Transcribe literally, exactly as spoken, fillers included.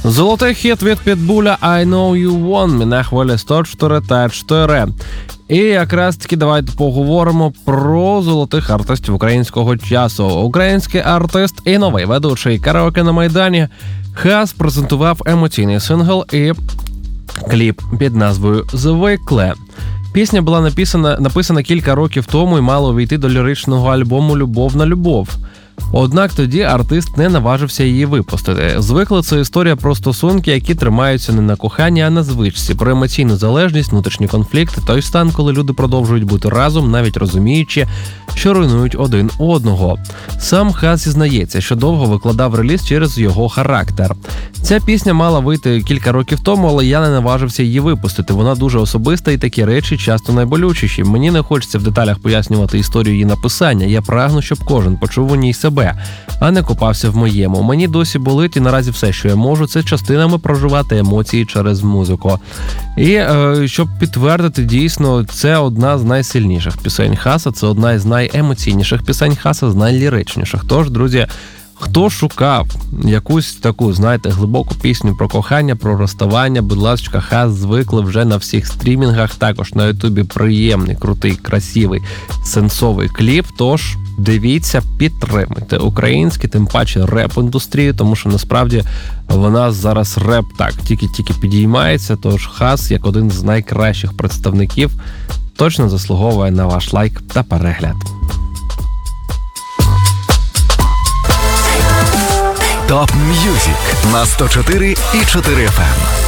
Золотий хіт від Підбуля «I know you want me» на хвилі сто чотири та чотири. І якраз таки давайте поговоримо про золотих артистів українського часу. Український артист і новий ведучий караоке на Майдані Хас презентував емоційний сингл і кліп під назвою «Звикле». Пісня була написана, написана кілька років тому і мала увійти до ліричного альбому «Любов на любов». Однак тоді артист не наважився її випустити. «Звикле» – це історія про стосунки, які тримаються не на коханні, а на звичці, про емоційну залежність, внутрішні конфлікти, той стан, коли люди продовжують бути разом, навіть розуміючи, що руйнують один одного. Сам Хас зізнається, що довго викладав реліз через його характер. Ця пісня мала вийти кілька років тому, але я не наважився її випустити. Вона дуже особиста і такі речі часто найболючіші. Мені не хочеться в деталях пояснювати історію її написання. Я прагну, щоб кожен почув у ній себе, а не копався в моєму. Мені досі болить і наразі все, що я можу, це частинами проживати емоції через музику. І е, щоб підтвердити, дійсно, це одна з найсильніших пісень Хаса, це одна із найемоційніших пісень Хаса, з найліричніших. Тож, друзі, хто шукав якусь таку, знаєте, глибоку пісню про кохання, про розставання, будь ласка, Хас «Звикле» вже на всіх стрімінгах, також на Ютубі приємний, крутий, красивий, сенсовий кліп, тож дивіться, підтримуйте українське, тим паче реп-індустрію, тому що насправді вона зараз реп так, тільки-тільки підіймається, тож Хас, як один з найкращих представників, точно заслуговує на ваш лайк та перегляд. Топ М'юзик на сто чотири і чотири еф ем.